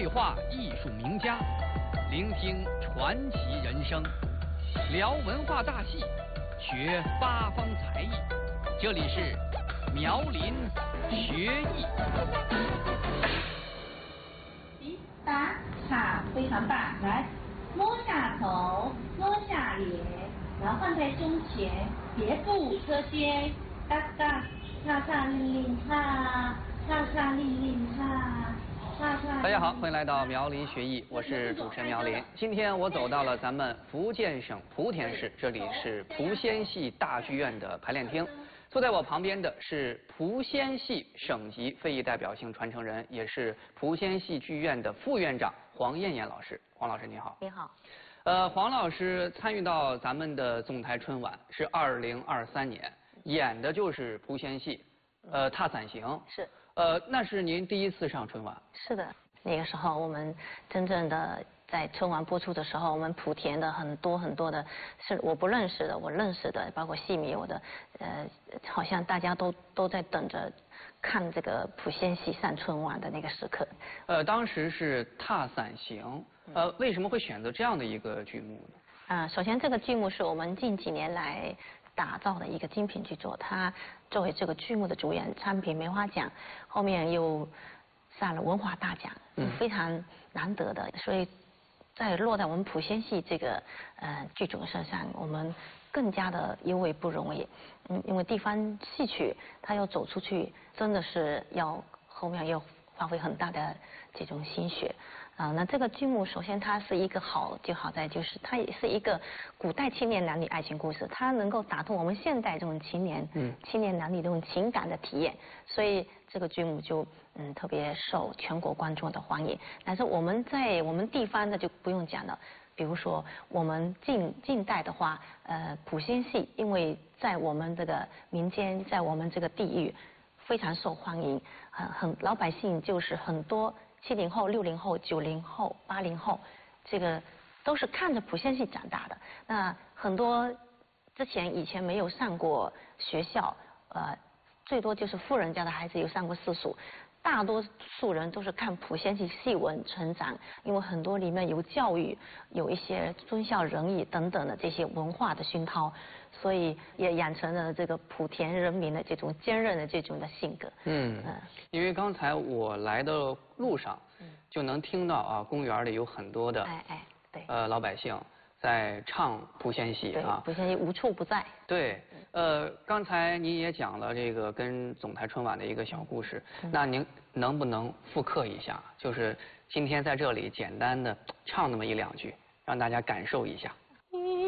对话艺术名家，聆听传奇人生，聊文化大戏，学八方才艺。这里是苗林学艺。 打好，非常棒！来，摸下头，摸下脸，然后放在胸前，别步车间，哒哒，踏踏令令踏，踏踏令令踏。 大家好，欢迎来到苗林学艺，我是主持人苗林。今天我走到了咱们福建省莆田市，这里是莆仙戏大剧院的排练厅。坐在我旁边的是莆仙戏省级非遗代表性传承人，也是莆仙戏剧院的副院长黄艳艳老师。黄老师你好。 你好。 黄老师参与到咱们的总台春晚是2023年，演的就是莆仙戏，踏伞行。 是。 那是您第一次上春晚？ 是的，那个时候我们真正的在春晚播出的时候，我们莆田的很多的是我不认识的，我认识的，包括戏迷，我的好像大家都在等着看这个莆仙戏上春晚的那个时刻。 当时是踏伞行，为什么会选择这样的一个剧目呢？ 首先这个剧目是我们近几年来打造的一个精品剧作，它作为这个剧目的主演，参评梅花奖，后面又上了文化大奖，非常难得的，所以在落在我们莆仙戏这个剧种身上，我们更加的尤为不容易，因为地方戏曲它要走出去，真的是后面要花费很大的这种心血。那这个剧目首先它是一个好在就是它也是一个古代青年男女爱情故事，它能够打动我们现代这种青年男女这种情感的体验，所以这个剧目就特别受全国观众的欢迎。但是我们在我们地方的就不用讲了，比如说我们近代的话，莆仙戏因为在我们这个民间，在我们这个地域非常受欢迎，老百姓就是很多70后、60后、90后、80后，这个都是看着莆仙戏长大的。那很多以前没有上过学校，最多就是富人家的孩子有上过私塾，大多数人都是看莆仙戏戏文成长，因为很多里面有教育，有一些忠孝仁义等等的这些文化的熏陶，所以也养成了这个莆田人民的这种坚韧的这种的性格。 因为刚才我来的路上，就能听到公园里有很多的对老百姓在唱莆仙戏啊， 莆仙戏无处不在。 对，刚才您也讲了这个跟总台春晚的一个小故事，那您能不能复刻一下？就是今天在这里简单的唱那么1-2句，让大家感受一下。